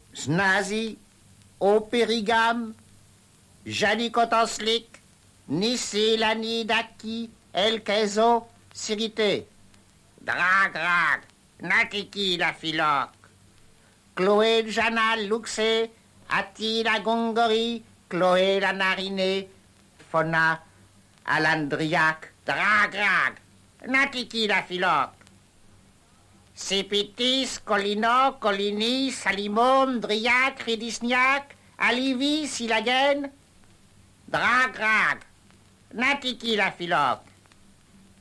Znazi, Operigam, Janikotoslik, Nissi Lanidaki, El Kezo, Sirite. Drag, Natiki la Philoque. Chloé Janal Luxe, Ati la Gongori, Chloé la Narinée, Fona Alandriac, Drag, Natiki la Philoque. Sipitis, Colino, Colini, Salimon, Driac, Ridisniac, Alivi, Silagen, Drag, Natiki la Philoque.